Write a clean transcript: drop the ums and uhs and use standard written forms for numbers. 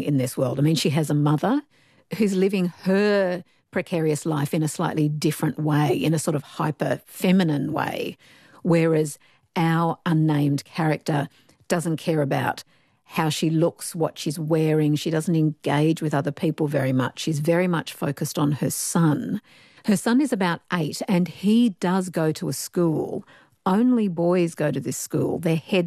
in this world. I mean, she has a mother who's living her precarious life in a slightly different way, in a sort of hyper-feminine way, whereas our unnamed character doesn't care about how she looks, what she's wearing. She doesn't engage with other people very much. She's very much focused on her son. Her son is about 8 and he does go to a school. Only boys go to this school. Their heads